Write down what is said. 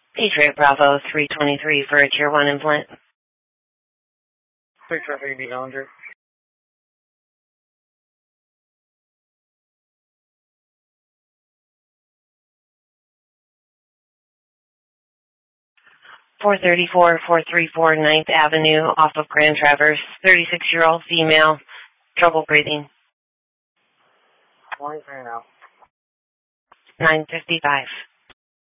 Patriot Bravo 323 for a Tier 1 implant. 6 traffic, be Bellinger. 434 9th Avenue off of Grand Traverse. 36-year-old female, trouble breathing. Morning, now. 9:55.